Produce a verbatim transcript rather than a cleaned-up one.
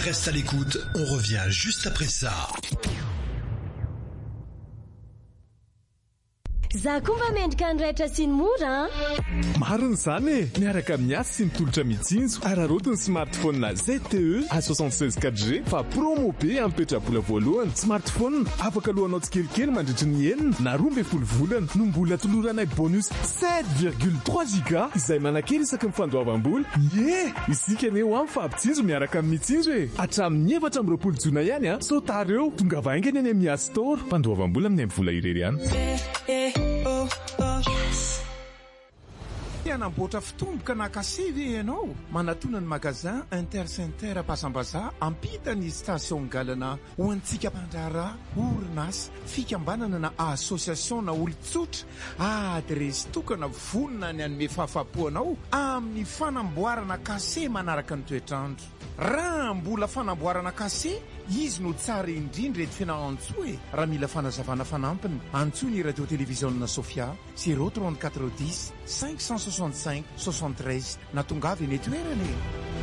Reste à l'écoute, on revient juste après ça. Za komba mendrika andraitra sy ny mora. Mariny zany e, miaraka amin'ny asa sy ny tolotra mitsinjo. Ararotiny smartphone na Z T E A soixante-seize quatre G fa promo be ampetrabola voalohany. Smartphone afaka lohanao tsikelikely mandritry ny enina na roa ambin'ny folo volana no mbola toloranay bonus sept virgule trois giga izay manakely isaky ny fandoavam-bola. Ye, isika aneo amin'ny fampitsinjo miaraka amin'ny mitsinjo e. Hatramin'ny efatra amby roapolo jona ihany a. Sautary eo, tonga vaingany any amin'ny App Store. Fandoavam-bola amin'ny vola irery ihany. Oh, oh. Yes. Anamboatra fitomboka na kasivy ianao manatona ny magazin Intercenter Pasambaza ampita ny station galana ho antsika mpandrara orinasa fikambanana na association na olon-tsotra adresy tokana vonona ny anome fahafapoanao amin'ny fanamboarana kase manaraka ny toetrandro. Raha mbola fanamboarana kase izy no tsara indrindra ety fianahantsoa e. Raha mila fanazavana fanampiny antsoa ny radio télévision na Sofia zéro trente-quatre dix cinq cent soixante-cinq soixante-treize na tongavy ny toerany.